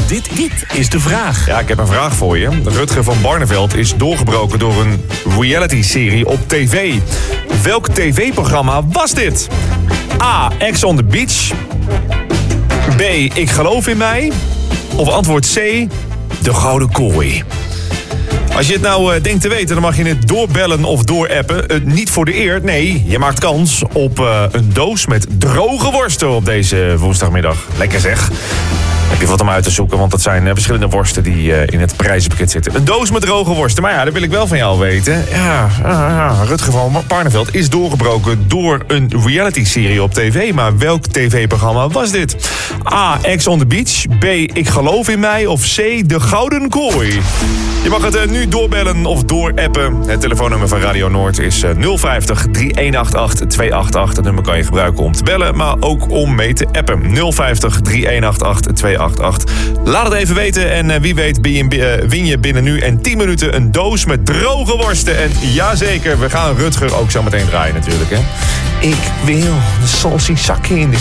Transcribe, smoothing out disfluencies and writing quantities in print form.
Dit is de vraag. Ja, ik heb een vraag voor je. Rutger van Barneveld is doorgebroken door een reality-serie op tv. Welk tv-programma was dit? A. Ex on the Beach. B. Ik geloof in mij. Of antwoord C. De Gouden Kooi. Als je het nou denkt te weten, dan mag je het doorbellen of doorappen. Niet voor de eer, nee, je maakt kans op een doos met droge worsten op deze woensdagmiddag. Lekker zeg. Heb je wat om uit te zoeken, want dat zijn verschillende worsten die in het prijzenpakket zitten. Een doos met droge worsten, maar ja, dat wil ik wel van jou weten. Rutger van Barneveld is doorgebroken door een reality-serie op tv. Maar welk tv-programma was dit? A. Ex on the Beach. B. Ik geloof in mij. Of C. De Gouden Kooi. Je mag het nu doorbellen of doorappen. Het telefoonnummer van Radio Noord is 050 3188 288. Dat nummer kan je gebruiken om te bellen, maar ook om mee te appen. 050 3188 288. Laat het even weten en wie weet win je binnen nu en 10 minuten een doos met droge worsten. En jazeker, we gaan Rutger ook zo meteen draaien natuurlijk. Hè? Ik wil de salsie zakken in de